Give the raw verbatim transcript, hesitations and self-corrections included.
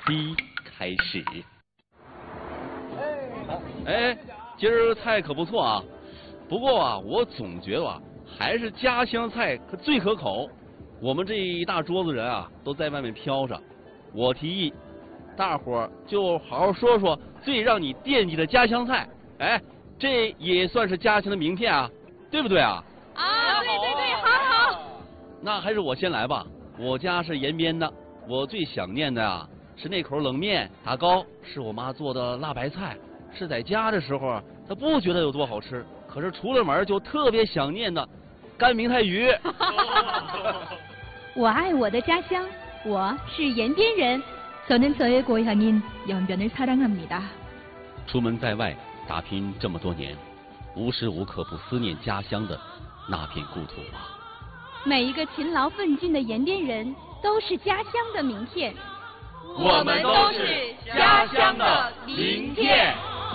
B 开始。哎，今儿菜可不错啊，不过啊，我总觉得啊，还是家乡菜可最可口。我们这一大桌子人啊，都在外面飘着。我提议，大伙儿就好好说说最让你惦记的家乡菜。哎，这也算是家乡的名片啊，对不对啊？ 啊，对对对，好好。 那还是我先来吧。我家是延边的，我最想念的啊是那口冷面，打糕是我妈做的辣白菜。是在家的时候，她不觉得有多好吃，可是出了门就特别想念的干明太鱼。 我爱我的家乡，我是延边人。저는 저의 고향인 연변을 사랑합니다。 出门在外打拼这么多年，无时无刻不思念家乡的那片故土啊！ 每一个勤劳奋进的延边人都是家乡的名片。 我们都是家乡的名片。